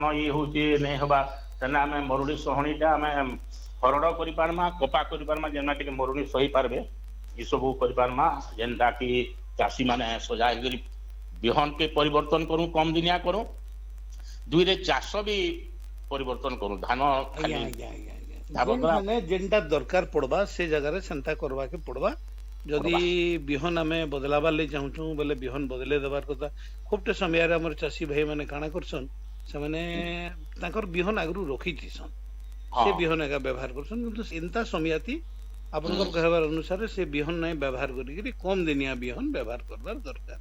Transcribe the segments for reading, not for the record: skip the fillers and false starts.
ये होची नहीं हवा तेना आम मरुड़ी सहणीटा आम हरड़ करमा कपा करमा जेना टिके मरुड़ी सही पारबे ये सब करमा जेनटा कि चाषी माने सजा बिहन के परिवर्तन करूँ कम दिनिया करूँ दुई रे चाष भी परिवर्तन करूँ धान खाली जेनटा दरकार पड़बा से जगह सेंता करवा के पड़बा जदि बिहन आम बदलाबार ले चाहूँ बोले बिहन बदले देवार कथा खूबटे समय आमर चाषी भाई मैंने काଣା करसन से माने ताकर बिहन आगरू रखी थीसन से बिहन एका व्यवहार करसन किंतु एंता समयाती आपनकर कहबार अनुसार से बिहन नहीं व्यवहार करी कम दिनिया बिहन व्यवहार करबार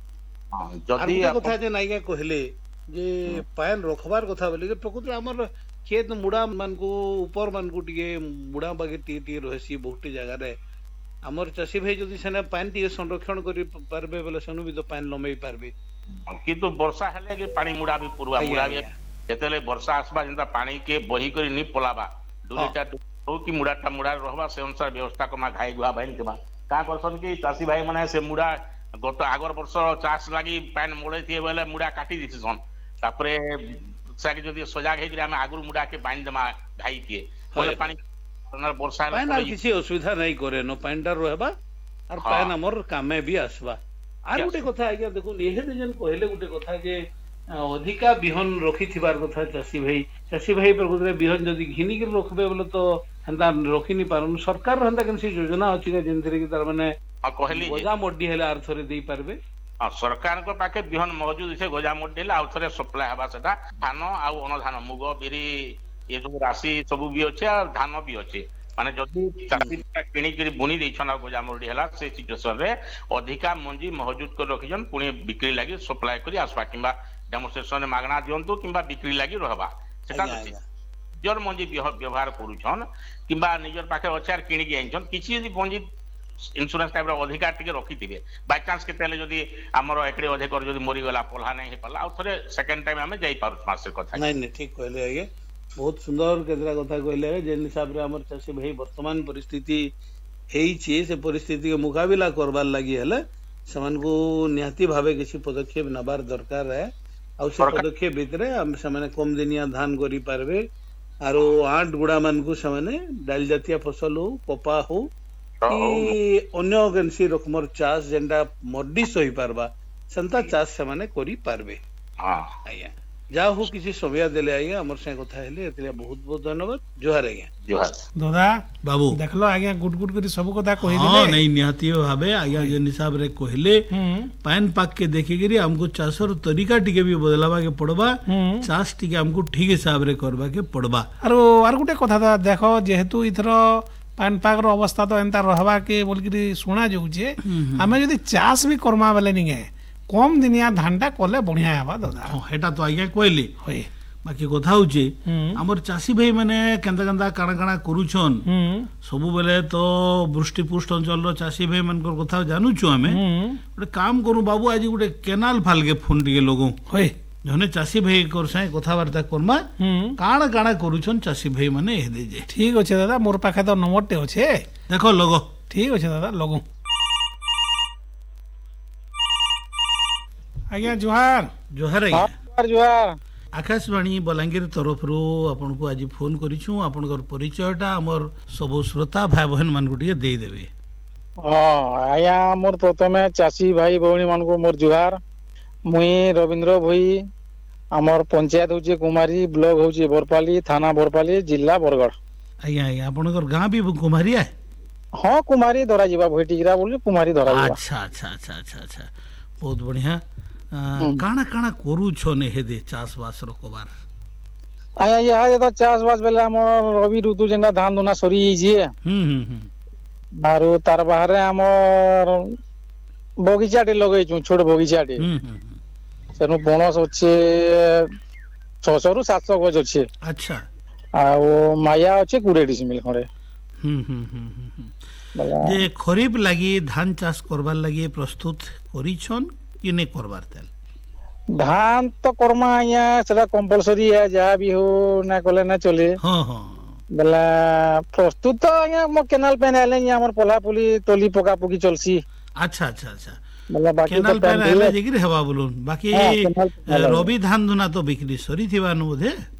दरकार जदि कथा जे नाइका कहले जे पायल रखबार कथा बोली प्रकृत हमर खेत मुड़ा मान को ऊपर मान को टिके मुड़ा बागे टी रहसी बहुटी जगह रे हमर चाषी भाई जदि सेना पानी टिके संरक्षण करि पारबे बोले सनु भी तो पानी लमई पारबे किंतु वर्षा हेले कि पानी मुड़ा भी पूर्वा मुड़ा भी जेतेले वर्षा आसबा जेंता पानी के बही करी नि पलाबा दुईटा हो कि मुड़ाटा मुड़ा रहबा से अनुसार व्यवस्था कमा घाई गुहा बहन केबा का करसन कि चाषी भाई माने से मुड़ा गत आगर वर्ष चाष लागी पानी मोड़े थी बोले मुड़ा काटी दिसन तापरे साके जदी सजाग हे कि हम आगुर मुड़ा के बांध देमा घाई के बोले पानी वर्षा पानी किसी असुविधा नहीं करे नो पानीटा रहबा और पानी हमर कामे भी आसबा आर गोटे कथा आज्ञा देखो एहे जेन कहले गोटे कथा जे अधिका बिहन रखी थिबार कथा चाषी भाई प्रकृति बिहन जदि घिनी के रखबे बोले तो हंता रखी नि पारन सरकार हंता केनसी योजना अछि के जेनथरे कि तार माने कहली गोजा मोडी हेले आर थरे देई पारबे सरकार को पाके बिहन मौजूद से गोजा मोडी हेले आ थरे सप्लाई हबा सेटा धान आ अनधान मुग बिरी ये सब राशि सब भी अच्छे और धान भी अच्छे माने जदि चाषी किणी करी बुनी देछन गोजा मोडी हला से सिचुएशन रे अधिका मंजी मौजूद कर रखिजन पुणी बिक्री लागि सप्लाई करी आसबा किंबा डेमोन्स्ट्रेशन मागना दियंतु किंबा बिक्री लागि रहबा सेटा निजर मंजी व्यवहार करूछन किंबा निजर पाखे अच्छे किणी के आइछन किछि यदि मंजी इंश्योरेंस टाइप अधिकार टिके रखिथिबे बाय चांस के तेले जदि हमर एकड़े अधिक जदि मरी गला पल्हा नहीं हे पल्ला आ थरे सेकंड टाइम हमें जाई पारु मासे कथा नहीं ठीक कहले आगे बहुत सुंदर केतरा कथा कहले जेन हिसाब रे हमर चाषी भाई वर्तमान परिस्थिति हेइछि से परिस्थिति के मुकाबला करबार लागि हेले समान को निहाती भावे किसी पदक्षेप नबार दरकार है आ से पदक्षेप भितरे हम समान कम दिनिया धान करि पारबे आरो आठ गुड़ा मान को समान डाल जातीय फसल हो कपा हो कि अन्य केनसी रकमर चाष जेंटा मड्डी सही पारबा संता चाष समान करि पारबे हां आया जा हो किसी समय देले आइए हमर से कथा हेले एतले बहुत बहुत धन्यवाद जोहार आज्ञा जोहार दादा बाबू देखलो आज्ञा गुड गुड करी सब कथा कहि दिले हां नहीं निहाती भाबे आज्ञा जे हिसाब रे कहले पान पाक के देखि करी हमको चाषर तरीका टिके भी बदलावा के पड़बा चाष टिके हमको ठीक हिसाब रे करबा के पड़बा आर गुटे कथा दा देखो जेहेतु इथरो पान पाक रो अवस्था तो एंता रहबा के बोल करी सुना जाउछे हमें यदि चाष भी करमा बेले निगे कम दिनिया धानटा कले बढ़िया हेबा दादा हेटा तो आज्ञा कहली होय बाकी कथा होचे हमर चाषी भाई माने केंदा केंदा काणा काणा करूछन सब बेले तो वृष्टि पुष्ट अंचल रो चाषी भाई मनकर कथा जानूछु हमें गोटे काम करू बाबू आज गोटे केनाल फाल के फोन टिके लगो होय जने चाषी भाई कर साय कथा वार्ता करमा काणा काणा करूछन चाषी भाई माने हे दे जे ठीक अछि दादा मोर पाखे तो नंबर टे अछि देखो लगो ठीक अछि दादा लगो आज्ञा जोहार जोहार जोहार आकाशवाणी बलांगीर तरफ रो आपन को आज फोन करिछु आपनकर परिचयटा हमर सब श्रोता भाई बहन मान को टिके देई देबे आया मोर प्रथमे चाषी भाई भौणी मान को मोर जोहार मुई रविंद्र भई हमर पंचायत होचे कुमारी ब्लॉक होचे बरपाली थाना बरपाली जिला बरगढ़ आया आपनकर गां भी कुमारी है हां कुमारी धरा जीवा भईटिगरा बोली कुमारी धरा जीवा अच्छा अच्छा अच्छा अच्छा अच्छा बहुत बढ़िया काना काना करू छने हेदे चाष बास रखबार आया ये तो चाष बास बेला हमर रवि ऋतु जेना धान दुना सरी जे आरो तार बाहरे हमर बगीचाटे लगै छु छोट बगीचाटे सेनु बोनस होचे 600 रु 700 गज होचे अच्छा आ माया होचे 20 डिसमिल खरे जे खरीफ लागि धान चाष करबार लागि प्रस्तुत करी छन कि नहीं करबार तेल धान तो करमा या सेटा कंपलसरी है जहाँ भी हो ना कले ना चले हां हां बेला प्रस्तुत तो या मो केनाल पे नाले या हमर पोला पुली तोली पका पुकी चलसी अच्छा अच्छा अच्छा ବୋଲେ ବାକି କେନାଲ ତ ପାଣି ହେଲେ ଯାଇକିରି ହେବା ବୋଲୁନ୍ ବାକି ହଁ, କେନାଲ ପାଣି ହେଲେ। ରବି ଧାନ ଧୁନା ତ ବିକ୍ରି ସରିଥିବାନ ବୋଧେ